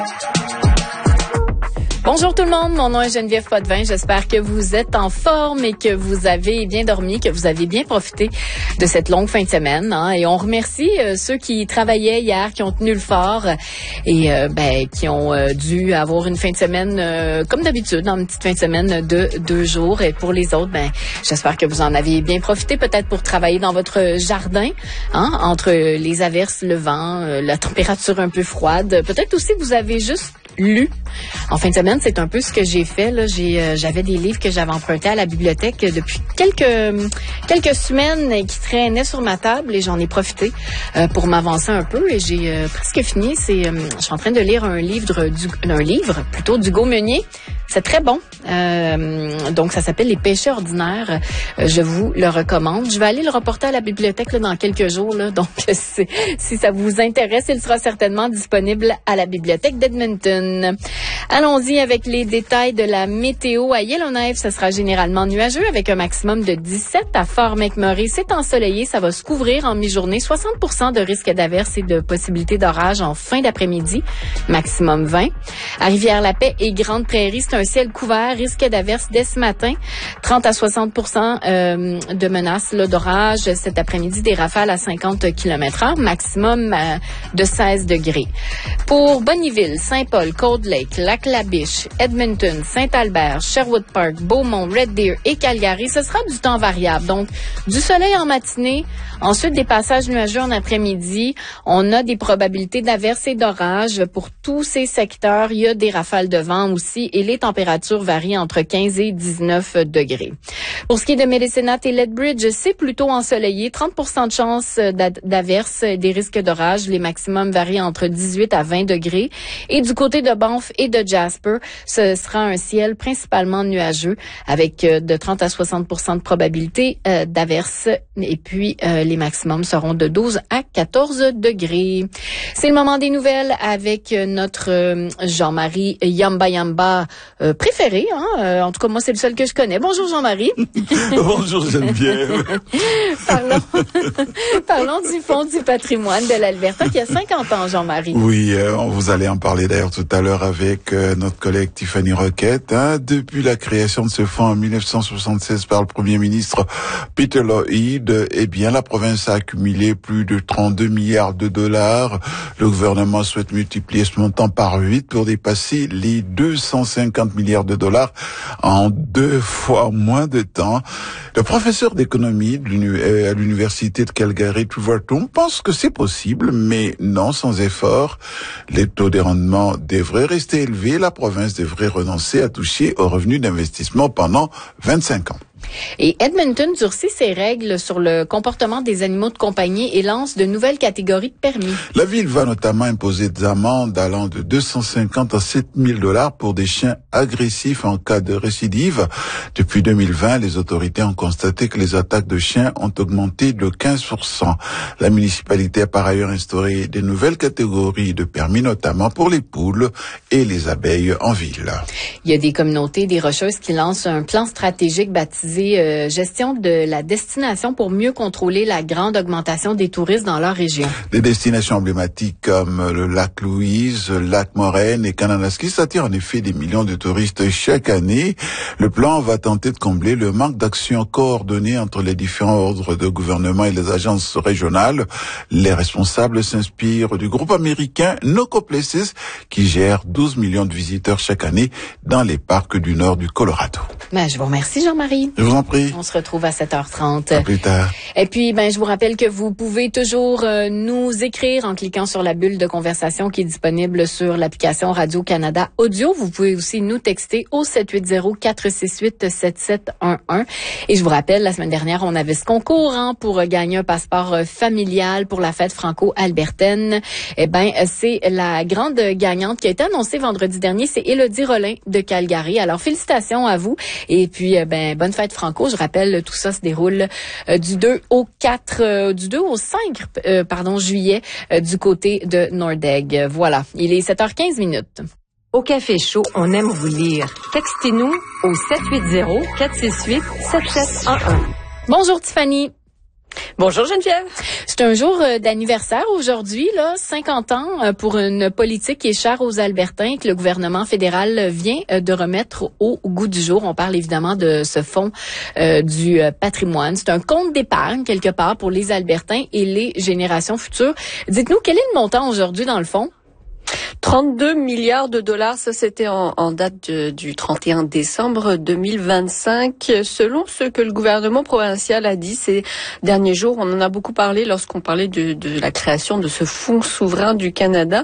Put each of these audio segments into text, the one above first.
Bonjour tout le monde, mon nom est Geneviève Potvin. J'espère que vous êtes en forme et que vous avez bien dormi, que vous avez bien profité de cette longue fin de semaine. Et on remercie ceux qui travaillaient hier, qui ont tenu le fort et qui ont dû avoir une fin de semaine comme d'habitude, une petite fin de semaine de 2 jours. Et pour les autres, j'espère que vous en avez bien profité, peut-être pour travailler dans votre jardin, entre les averses, le vent, la température un peu froide. Peut-être aussi vous avez juste lu. En fin de semaine, c'est un peu ce que j'ai fait. Là, j'avais des livres que j'avais empruntés à la bibliothèque depuis quelques semaines qui traînaient sur ma table et j'en ai profité pour m'avancer un peu et j'ai presque fini. Je suis en train de lire un livre d'Hugo Meunier. C'est très bon. Donc, ça s'appelle Les péchés ordinaires. Je vous le recommande. Je vais aller le reporter à la bibliothèque dans quelques jours. Donc, si ça vous intéresse, il sera certainement disponible à la bibliothèque d'Edmonton. Allons-y avec les détails de la météo. À Yellowknife, ce sera généralement nuageux avec un maximum de 17. À Fort McMurray, c'est ensoleillé. Ça va se couvrir en mi-journée. 60% de risque d'averse et de possibilité d'orage en fin d'après-midi. Maximum 20. À Rivière-la-Paix et Grande Prairie, c'est un ciel couvert. Risque d'averse dès ce matin. 30 à 60% de menaces d'orage cet après-midi. Des rafales à 50 km/h. Maximum de 16 degrés. Pour Bonnyville, Saint-Paul, Cold Lake, Lac-La-Biche, Edmonton, Saint-Albert, Sherwood Park, Beaumont, Red Deer et Calgary, ce sera du temps variable. Donc, du soleil en matinée, ensuite des passages nuageux en après-midi. On a des probabilités d'averses et d'orages pour tous ces secteurs. Il y a des rafales de vent aussi et les températures varient entre 15 et 19 degrés. Pour ce qui est de Medicine Hat et Lethbridge, c'est plutôt ensoleillé. 30% de chance d'averses, des risques d'orage. Les maximums varient entre 18 à 20 degrés. Et du côté de Banff et de Jasper, ce sera un ciel principalement nuageux avec de 30 à 60% de probabilité d'averses. Et puis, les maximums seront de 12 à 14 degrés. C'est le moment des nouvelles avec notre Jean-Marie Yamba préféré. En tout cas, moi, c'est le seul que je connais. Bonjour Jean-Marie. Bonjour Geneviève. Parlons du Fonds du patrimoine de l'Alberta qui a 50 ans, Jean-Marie. Oui, vous allez en parler d'ailleurs tout à l'heure avec notre collègue Tiffany Roquette. Depuis la création de ce fonds en 1976 par le Premier ministre Peter Lloyd, la province a accumulé plus de 32 milliards de dollars. Le gouvernement souhaite multiplier ce montant par 8 pour dépasser les 250 milliards de dollars en 2 fois moins de temps. Le professeur d'économie à l'université de Calgary, Trevor Toom, pense que c'est possible, mais non sans effort. Les taux de rendement devraient rester élevés. La province devrait renoncer à toucher aux revenus d'investissement pendant 25 ans. Et Edmonton durcit ses règles sur le comportement des animaux de compagnie et lance de nouvelles catégories de permis. La ville va notamment imposer des amendes allant de 250 à 7 000 $ pour des chiens agressifs en cas de récidive. Depuis 2020, les autorités ont constaté que les attaques de chiens ont augmenté de 15%. La municipalité a par ailleurs instauré de nouvelles catégories de permis, notamment pour les poules et les abeilles en ville. Il y a des communautés, des rocheuses qui lancent un plan stratégique baptisé gestion de la destination pour mieux contrôler la grande augmentation des touristes dans leur région. Des destinations emblématiques comme le lac Louise, le lac Moraine et Kananaskis attirent en effet des millions de touristes chaque année. Le plan va tenter de combler le manque d'action coordonnée entre les différents ordres de gouvernement et les agences régionales. Les responsables s'inspirent du groupe américain Noco Places qui gère 12 millions de visiteurs chaque année dans les parcs du nord du Colorado. Je vous remercie Jean-Marie. Je vous en prie. On se retrouve à 7h30. À plus tard. Et puis, je vous rappelle que vous pouvez toujours nous écrire en cliquant sur la bulle de conversation qui est disponible sur l'application Radio-Canada Audio. Vous pouvez aussi nous texter au 780-468-7711. Et je vous rappelle, la semaine dernière, on avait ce concours pour gagner un passeport familial pour la fête franco-albertaine. C'est la grande gagnante qui a été annoncée vendredi dernier. C'est Élodie Rollin de Calgary. Alors, félicitations à vous. Et puis, bonne fête franco. Je rappelle, tout ça se déroule du 2 au 5 juillet du côté de Nordegg. Voilà, il est 7h15. Au Café Chaud, on aime vous lire. Textez-nous au 780-468-7711. Bonjour Tiffany. Bonjour Geneviève. C'est un jour d'anniversaire aujourd'hui, 50 ans pour une politique qui est chère aux Albertains que le gouvernement fédéral vient de remettre au goût du jour. On parle évidemment de ce fonds du patrimoine. C'est un compte d'épargne quelque part pour les Albertains et les générations futures. Dites-nous, quel est le montant aujourd'hui dans le fonds? 32 milliards de dollars, ça c'était en date du 31 décembre 2025. Selon ce que le gouvernement provincial a dit ces derniers jours, on en a beaucoup parlé lorsqu'on parlait de la création de ce fonds souverain du Canada.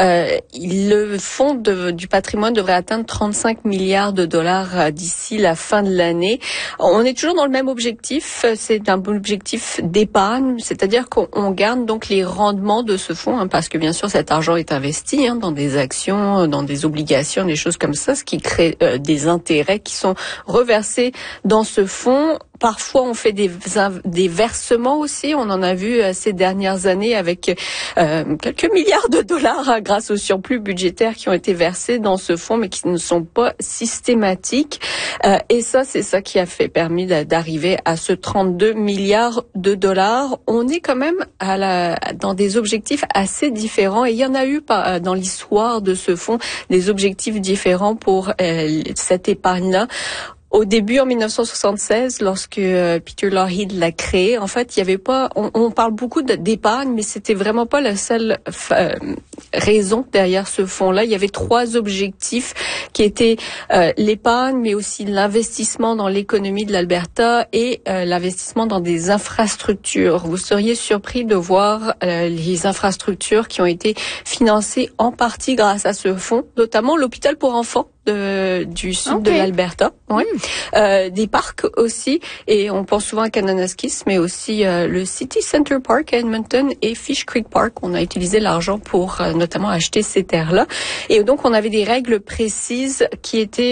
Le fonds du patrimoine devrait atteindre 35 milliards de dollars d'ici la fin de l'année. On est toujours dans le même objectif, c'est un objectif d'épargne, c'est-à-dire qu'on garde donc les rendements de ce fonds, parce que bien sûr cet argent est investi dans des actions, dans des obligations, des choses comme ça, ce qui crée des intérêts qui sont reversés dans ce fonds. Parfois, on fait des versements aussi. On en a vu ces dernières années avec quelques milliards de dollars grâce aux surplus budgétaires qui ont été versés dans ce fonds, mais qui ne sont pas systématiques. Et ça, c'est ça qui a permis d'arriver à ce 32 milliards de dollars. On est quand même dans des objectifs assez différents. Et il y en a eu dans l'histoire de ce fonds des objectifs différents pour cette épargne-là. Au début, en 1976, lorsque Peter Lougheed l'a créé, en fait, il y avait pas. On parle beaucoup d'épargne, mais c'était vraiment pas la seule raison derrière ce fonds-là. Il y avait 3 objectifs qui étaient l'épargne, mais aussi l'investissement dans l'économie de l'Alberta et l'investissement dans des infrastructures. Vous seriez surpris de voir les infrastructures qui ont été financées en partie grâce à ce fonds, notamment l'hôpital pour enfants du sud de l'Alberta, des parcs aussi, et on pense souvent à Kananaskis, mais aussi le City Center Park à Edmonton et Fish Creek Park. On a utilisé l'argent pour notamment acheter ces terres-là, et donc on avait des règles précises qui étaient